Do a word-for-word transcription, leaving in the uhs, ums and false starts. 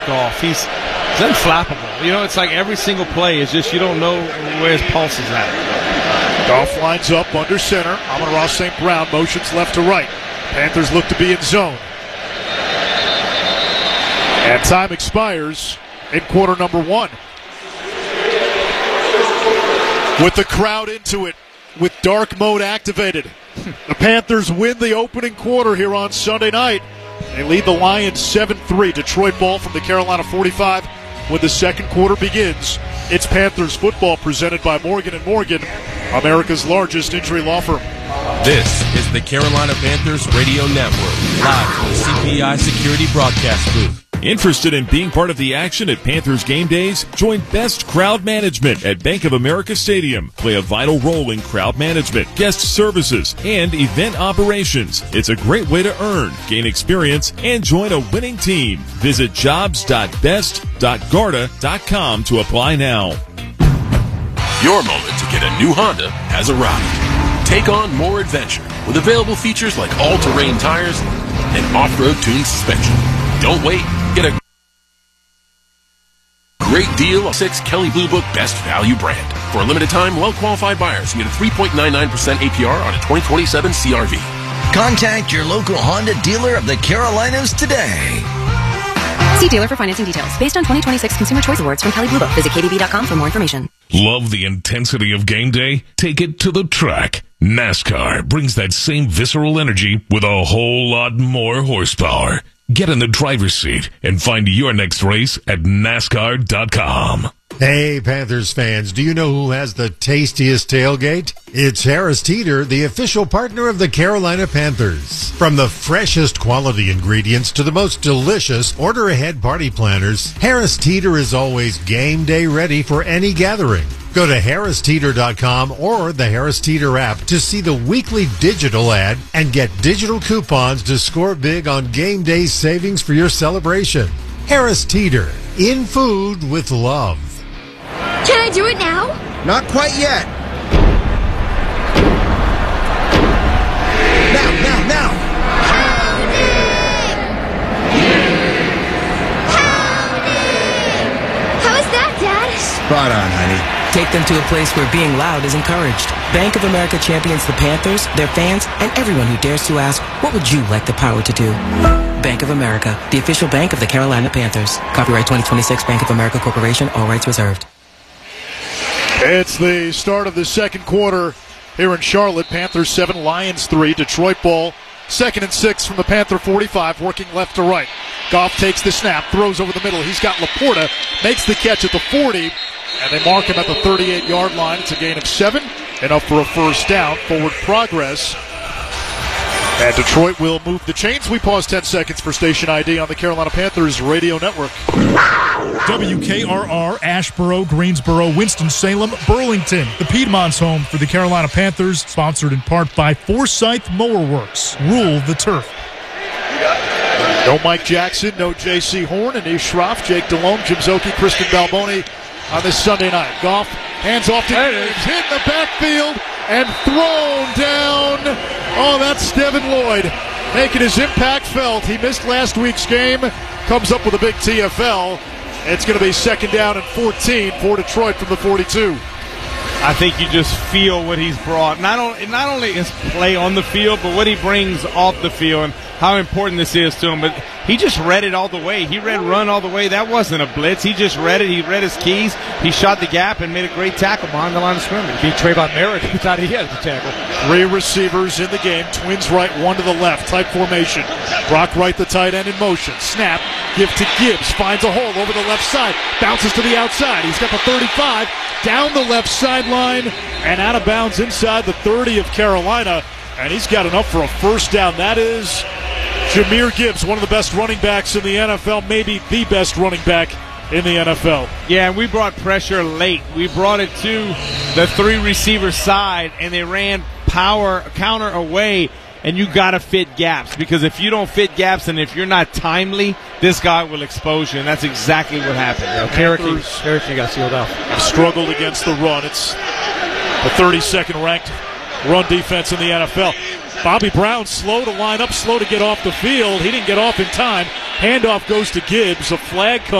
Goff. He's, he's unflappable. You know, it's like every single play is just you don't know where his pulse is at. Goff lines up under center. Amon-Ra Saint Brown motions left to right. Panthers look to be in zone. And time expires in quarter number one. With the crowd into it, with dark mode activated, the Panthers win the opening quarter here on Sunday night. They lead the Lions seven three. Detroit ball from the Carolina forty-five when the second quarter begins. It's Panthers football presented by Morgan and Morgan, America's largest injury law firm. This is the Carolina Panthers Radio Network, live from the C P I Security Broadcast Booth. Interested in being part of the action at Panthers game days? Join Best Crowd Management at Bank of America Stadium. Play a vital role in crowd management, guest services, and event operations. It's a great way to earn, gain experience, and join a winning team. Visit jobs dot best dot garda dot com to apply now. Your moment to get a new Honda has arrived. Take on more adventure with available features like all-terrain tires and off-road tuned suspension. Don't wait. Get a great deal on six Kelley Blue Book Best Value brand. For a limited time, well-qualified buyers can get a three point nine nine percent A P R on a twenty twenty-seven C R V. Contact your local Honda dealer of the Carolinas today. See dealer for financing details. Based on twenty twenty-six Consumer Choice Awards from Kelley Blue Book. Visit K B B dot com for more information. Love the intensity of game day? Take it to the track. NASCAR brings that same visceral energy with a whole lot more horsepower. Get in the driver's seat and find your next race at NASCAR dot com. Hey, Panthers fans, do you know who has the tastiest tailgate? It's Harris Teeter, the official partner of the Carolina Panthers. From the freshest quality ingredients to the most delicious order-ahead party planners, Harris Teeter is always game day ready for any gathering. Go to Harris Teeter dot com or the Harris Teeter app to see the weekly digital ad and get digital coupons to score big on game day savings for your celebration. Harris Teeter, in food with love. Can I do it now? Not quite yet. Now, now, now. Pounding! Pounding! How is that, Dad? Spot on, honey. Take them to a place where being loud is encouraged. Bank of America champions the Panthers, their fans, and everyone who dares to ask, what would you like the power to do? Bank of America, the official bank of the Carolina Panthers. Copyright twenty twenty-six Bank of America Corporation, all rights reserved. It's the start of the second quarter here in Charlotte. Panthers seven, Lions three. Detroit ball, second and six from the Panther forty-five, working left to right. Goff takes the snap, throws over the middle. He's got Laporta, makes the catch at the forty, and they mark him at the thirty-eight-yard line. It's a gain of seven, enough for a first down. Forward progress. And Detroit will move the chains. We pause ten seconds for station I D on the Carolina Panthers Radio Network. W K R R, Asheboro, Greensboro, Winston-Salem, Burlington. The Piedmont's home for the Carolina Panthers, sponsored in part by Forsyth Mower Works. Rule the turf. No Mike Jackson, no J C Horn, and Anish Shroff, Jake Delhomme, Jim Szoke, Kristen Balboni on this Sunday night. Goff hands off to Gibbs, hit in the backfield, and thrown down. Oh, that's Devin Lloyd making his impact felt. He missed last week's game, comes up with a big T F L. It's going to be second down and fourteen for Detroit from the forty-two. I think you just feel what he's brought. Not only, not only his play on the field, but what he brings off the field and how important this is to him. But he just read it all the way. He read run all the way. That wasn't a blitz. He just read it. He read his keys. He shot the gap and made a great tackle behind the line of scrimmage. Beat Trayvon Merritt. He thought he had the tackle. Three receivers in the game. Twins right, one to the left. Tight formation. Brock Wright, the tight end, in motion. Snap. Give to Gibbs. Finds a hole over the left side. Bounces to the outside. He's got the thirty-five. Down the left sideline and out of bounds inside the thirty of Carolina. And he's got enough for a first down. That is Jahmyr Gibbs, one of the best running backs in the N F L, maybe the best running back in the N F L. Yeah, and we brought pressure late. We brought it to the three receiver side, and they ran power counter away. And you got to fit gaps, because if you don't fit gaps and if you're not timely, this guy will expose you, and that's exactly what happened. Yeah, Cherokee, Cherokee got sealed off. Struggled against the run. It's the thirty-second ranked run defense in the N F L. Bobby Brown slow to line up, slow to get off the field. He didn't get off in time. Handoff goes to Gibbs. A flag comes.